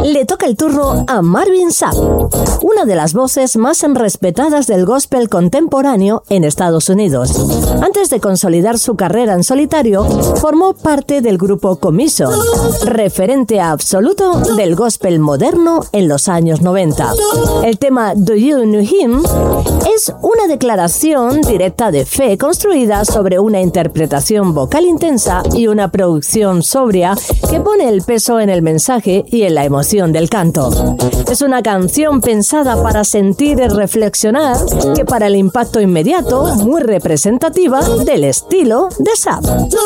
Le toca el turno a Marvin Sapp, una de las voces más respetadas del gospel contemporáneo en Estados Unidos. Antes de consolidar su carrera en solitario, formó parte del grupo Commission, referente absoluto del gospel moderno en los años 90. El tema Do You Know Him es una declaración directa de fe construida sobre una interpretación vocal intensa y una producción sobria que pone el peso en el mensaje y en la emoción del canto. Es una canción pensada para sentir y reflexionar, que para el impacto inmediato, muy representativa del estilo de Sapp.